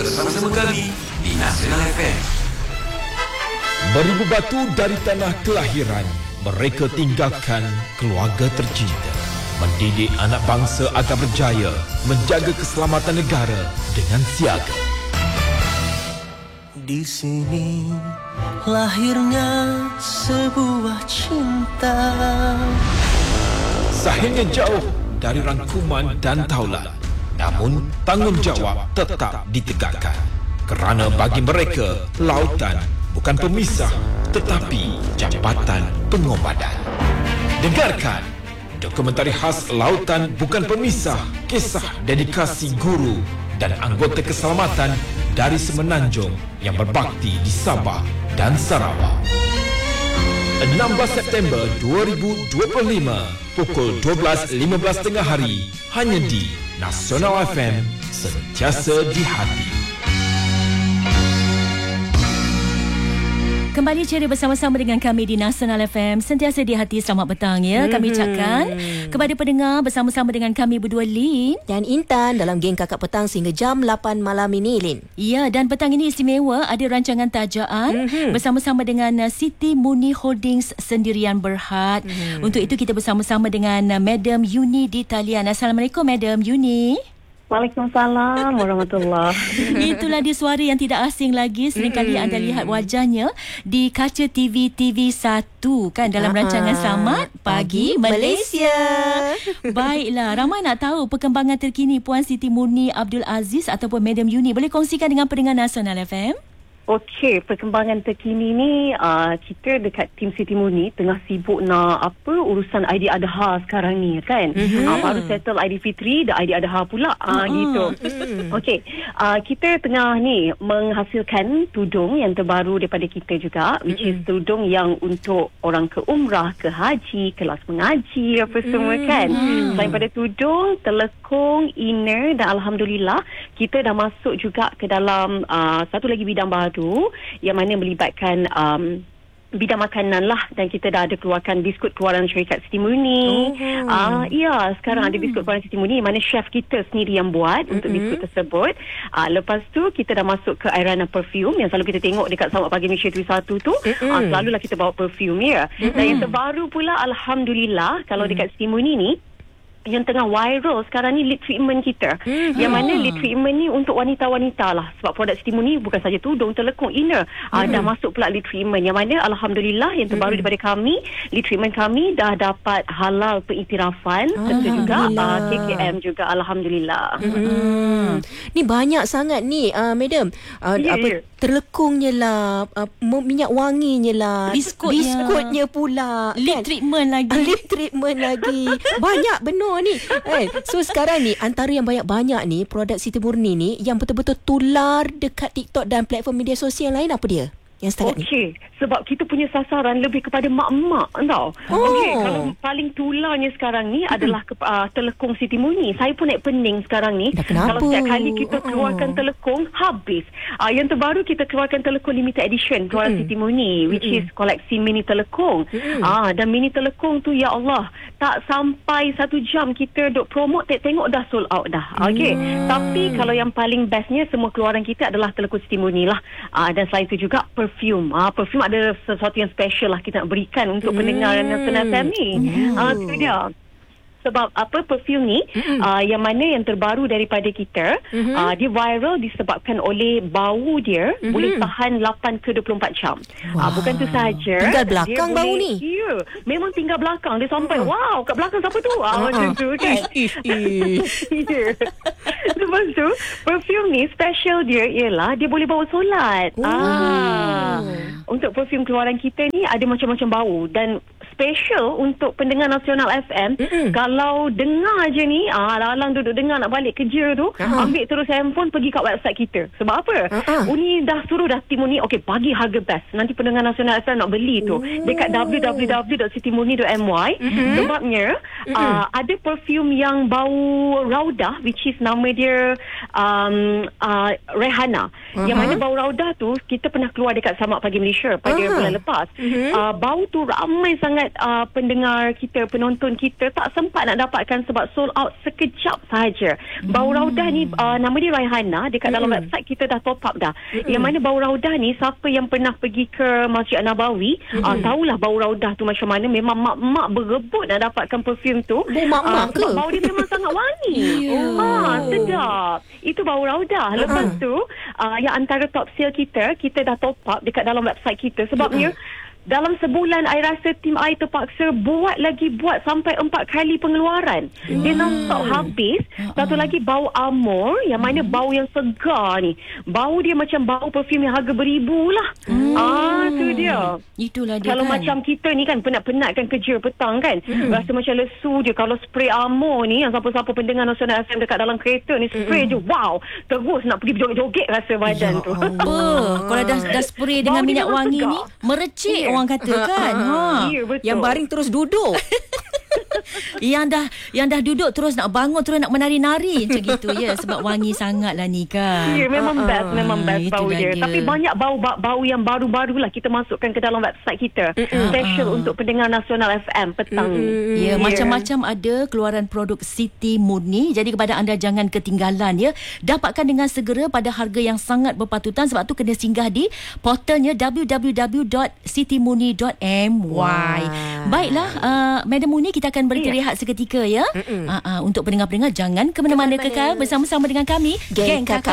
bersama-sama kami di Nasional FM. Beribu batu dari tanah kelahiran, mereka tinggalkan keluarga tercinta. Mendidik anak bangsa agar berjaya, menjaga keselamatan negara dengan siaga. Di sini lahirnya sebuah cinta. Sahihnya jauh dari rangkuman dan taulan, namun tanggungjawab tetap ditegakkan. Kerana bagi mereka, lautan bukan pemisah, tetapi jambatan pengobadan. Dengarkan dokumentari khas Lautan Bukan Pemisah, kisah dedikasi guru dan anggota keselamatan dari Semenanjung yang berbakti di Sabah dan Sarawak. 16 September 2025 pukul 12.15 tengah hari, hanya di Nasional FM, sentiasa di hati. Kembali ceria bersama-sama dengan kami di Nasional FM, sentiasa di hati. Selamat petang ya. Kami ucapkan kepada pendengar bersama-sama dengan kami berdua, Lin dan Intan, dalam geng Kakak Petang sehingga jam 8 malam ini, Lin. Ya, dan petang ini istimewa, ada rancangan tajaan bersama-sama dengan Siti Muni Holdings Sendirian Berhad. Untuk itu kita bersama-sama dengan Madam Yuni di talian. Assalamualaikum Madam Yuni. Waalaikumsalam warahmatullahi. Itulah dia suara yang tidak asing lagi. Seringkali anda lihat wajahnya di kaca TV1 kan, dalam rancangan Selamat Pagi Malaysia. Baiklah, ramai nak tahu perkembangan terkini Puan Siti Muni Abdul Aziz ataupun Madam Yuni. Boleh kongsikan dengan pendengar Nasional FM? Okey, perkembangan terkini ni kita dekat tim Siti Muni tengah sibuk nak urusan ID Adha sekarang ni kan. Baru settle ID Fitri dan ID Adha pula gitu. Okey, kita tengah ni menghasilkan tudung yang terbaru daripada kita juga, which is tudung yang untuk orang ke umrah, ke haji, kelas mengaji apa semua kan. Selain pada tudung, telekung, inner, dan alhamdulillah kita dah masuk juga ke dalam satu lagi bidang baru yang mana melibatkan bidang makanan lah, dan kita dah ada keluarkan biskut keluaran syarikat Siti Muni. Ya, sekarang ada biskut keluaran Siti Muni mana chef kita sendiri yang buat untuk biskut tersebut. Lepas tu kita dah masuk ke Airana Perfume yang selalu kita tengok dekat Selamat Pagi Malaysia TV1 tu. Selalulah kita bawa perfume ya. Dan yang terbaru pula alhamdulillah, kalau dekat Siti Muni ni yang tengah viral sekarang ni, lip treatment kita. Yang mana lip treatment ni untuk wanita-wanita lah. Sebab produk Siti Muni bukan saja tudung, telekung, inner. Dah masuk pula lip treatment. Yang mana alhamdulillah yang terbaru daripada kami, lip treatment kami dah dapat halal pengiktirafan. Serta juga KKM juga alhamdulillah. Ni banyak sangat ni Madam. Terlekungnya lah, minyak wanginya lah, biskutnya pula, lip treatment lagi. Lip treatment lagi. Banyak benar ni. So sekarang ni antara yang banyak-banyak ni produk Siti Murni ni yang betul-betul tular dekat TikTok dan platform media sosial lain, apa dia? Yang setakat ni. Okey, sebab kita punya sasaran lebih kepada mak-mak tau. Okey, kalau paling tularnya sekarang ni adalah telekung Siti Muni. Saya pun naik pening sekarang ni. Kalau setiap kali kita keluarkan telekung, habis. Yang terbaru kita keluarkan telekung limited edition keluaran Siti Muni, which is koleksi mini telekung. Dan mini telekung tu, ya Allah, tak sampai 1 jam kita duk promote, tengok dah sold out dah. Okey, tapi kalau yang paling bestnya semua keluaran kita adalah telekung Siti Muni lah. Dan selain itu juga perfume. Perfume ada sesuatu yang special lah kita nak berikan untuk pendengar Nasional FM ni. Itu dia. Sebab perfume ni yang mana yang terbaru daripada kita, dia viral disebabkan oleh bau dia boleh tahan 8 ke 24 jam. Bukan tu sahaja, tinggal belakang bau ni. Ya, memang tinggal belakang dia sampai wow, kat belakang siapa tu? Macam tu kan. Lepas tu perfume ni special dia ialah dia boleh bawa solat. Untuk perfume keluaran kita ni ada macam-macam bau, dan special untuk pendengar Nasional FM. Kalau dengar je ni, lalang duduk dengar nak balik kerja tu, ambil terus handphone pergi kat website kita. Sebab apa? Uni dah suruh dah Siti Muni, okey, bagi harga best. Nanti pendengar Nasional FM nak beli tu dekat www.sitimuni.my. Sebabnya ada perfume yang bau raudah, which is nama dia Rehana. Yang mana bau raudah tu kita pernah keluar dekat Samak Pagi Malaysia pada bulan lepas. Bau tu ramai sangat pendengar kita, penonton kita tak sempat nak dapatkan sebab sold out sekejap sahaja. Bau raudah ni nama dia Raihana, dekat dalam website kita dah top up dah. Yang mana bau raudah ni, siapa yang pernah pergi ke Masjid An-Nabawi tahulah bau raudah tu macam mana. Memang mak-mak berebut nak dapatkan perfume tu. Bau mak-mak ke? Bau dia memang sangat wangi. Sedap. Itu bau raudah. Lepas tu yang antara top sale kita dah top up dekat dalam website kita. Sebabnya dalam sebulan I rasa tim I terpaksa buat sampai 4 kali pengeluaran. Dia non-stop habis. Satu lagi bau Amor, yang mana bau yang segar ni. Bau dia macam bau perfume yang harga beribu lah. Tu dia. Itulah dia kalau kan. macam kita ni kan penat-penat kan kerja petang kan. Rasa macam lesu je. Kalau spray Amor ni, yang siapa-siapa pendengar Nasional FM dekat dalam kereta ni, spray je. Wow. Terus nak pergi joget-joget rasa badan tu. Kalau dah spray dengan minyak wangi ni, merecik orang kata kan. Ya, betul. Yang baring terus duduk. Yang dah duduk terus nak bangun, terus nak menari-nari macam gitu ya, sebab wangi sangatlah ni kan. Ya, memang best bau dia. Tapi banyak bau yang baru-baru lah kita masukkan ke dalam website kita. Special untuk pendengar Nasional FM petang ni. Ya, macam-macam ada keluaran produk Siti Murni. Jadi kepada anda jangan ketinggalan ya. Dapatkan dengan segera pada harga yang sangat berpatutan. Sebab tu kena singgah di portalnya www.sitimurni.my. Baiklah, Madam Murni, kita akan beri rehat seketika ya. Untuk pendengar-pendengar jangan ke mana-mana kekal bersama-sama dengan kami, Geng KKR.